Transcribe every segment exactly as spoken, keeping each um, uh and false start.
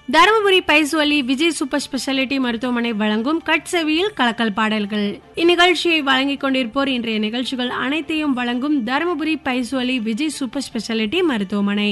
Dharmapuri பைசுவலி Vijay super speciality மருத்துவமனை வழங்கும் கட்செவியில் கலக்கல் பாடல்கள். இந்நிகழ்ச்சியை வழங்கிக் கொண்டிருப்போர் இன்றைய நிகழ்ச்சிகள் அனைத்தையும் வழங்கும் தருமபுரி பைசுவலி விஜய் சூப்பர் ஸ்பெஷாலிட்டி மருத்துவமனை.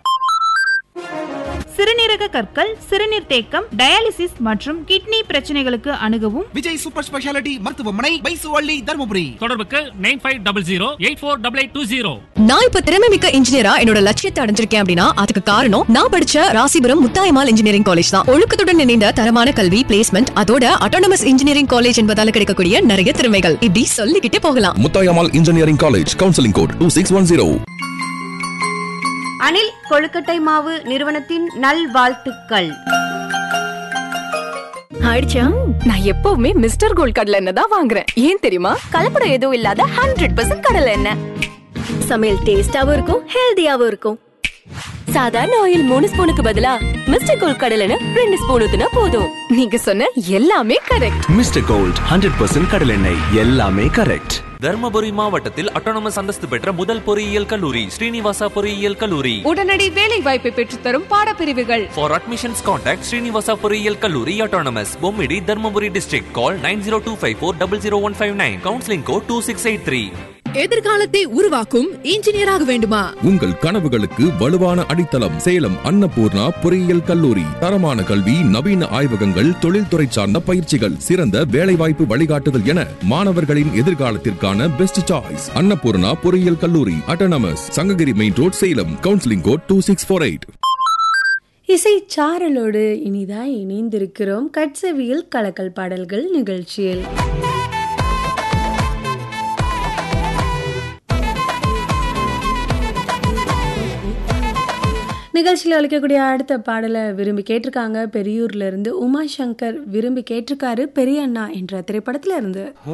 சிறுநீரக கற்கள், சிறுநீர் தேக்கம், டயாலிசிஸ் மற்றும் கிட்னி பிரச்சனைகளுக்கு அணுகவும் விஜய் சூப்பர் ஸ்பெஷாலிட்டி மருத்துவமனை, பைசுவள்ளி, தருமபுரி. தொடர்புக்கு nine five double zero eight four double eight two zero. நான் இப்ப திறமை மிக்க இன்ஜினியரா என்னோட லட்சியத்தை அடைஞ்சிருக்கேன் அப்படின்னா அதுக்கு காரணம் நான் படிச்ச ராசிபுரம் முத்தாயம்மாள் இன்ஜினியரிங் காலேஜ் தான். ஒழுக்கத்துடன் இணைந்த தரமான கல்வி, பிளேஸ்மெண்ட், அதோட அட்டானமஸ் இன்ஜினியரிங் காலேஜ் என்பதால கிடைக்கக்கூடிய நிறைய திறமைகள் இப்படி சொல்லிக்கிட்டே போகலாம். Muthayammal engineering college, counselling code two six one zero. Anil கொழுக்கட்டை மாவு நிறுவனத்தின் நல்வாழ்த்துக்கள். ஆயிடுச்சா? நான் எப்பவுமே மிஸ்டர் கோல்ட் கடலை எண்ணெய் தான் வாங்குறேன். ஏன் தெரியுமா? கலப்படம் எதுவும் இல்லாத ஹண்ட்ரட் பர்சன்ட் கடலை எண்ணெய். சமையல் டேஸ்டாவும் இருக்கும், ஹெல்தியாவும் இருக்கும். சாதாரண ஆயில் மூணு ஸ்பூனுக்கு பதிலா மிஸ்டர் கோல்ட் கடலை எண்ணெய் ரெண்டு ஸ்பூன் ஊத்துனா போதும். நீங்க சொன்ன எல்லாமே correct. Mister gold hundred percent கடலை எண்ணெய், எல்லாமே கரெக்ட். தர்மபுரி மாவட்டத்தில் அட்டானமஸ் அந்தஸ்து பெற்ற முதல் பொறியியல் கல்லூரி ஸ்ரீனிவாசா பொறியியல் கல்லூரி. உடனடி வேலை வாய்ப்பை பெற்றுத்தரும் பாடப்பிரிவுகள். For admissions contact ஸ்ரீனிவாசா பொறியியல் கல்லூரி autonomous, Bommidi, Dharmapuri district. Call nine zero two five four double zero one five nine. Counselling code two six eight three. எதிர்காலத்தை உருவாக்கும் இன்ஜினியராக வேண்டுமா? உங்கள் கனவுகளுக்கு வலுவான அடித்தளம் சேலம் அன்னபூர்ணா பொறியியல் கல்லூரி. தரமான கல்வி, நவீன ஆய்வகங்கள், தொழில்துறை சார்ந்த பயிற்சிகள், சிறந்த வேலைவாய்ப்பு வழிகாட்டுதல் என மாணவர்களின் எதிர்காலத்திற்கான பெஸ்ட் சாய்ஸ் அன்னபூர்ணா பொறியியல் கல்லூரி autonomous, Sankagiri main road, Salem. Counselling code two six four eight. இசை சாரலோடு இனிதான் இணைந்திருக்கிறோம் கட்செவியில் கலக்கல் பாடல்கள் நிகழ்ச்சியில். நிகழ்ச்சியில் ஒலிக்கக்கூடிய அடுத்த பாடலை விரும்பி கேட்டிருக்காங்க பெரியூர்ல இருந்து உமா சங்கர். விரும்பி கேட்டிருக்காரு பெரிய அண்ணா என்ற திரைப்படத்துல இருந்து.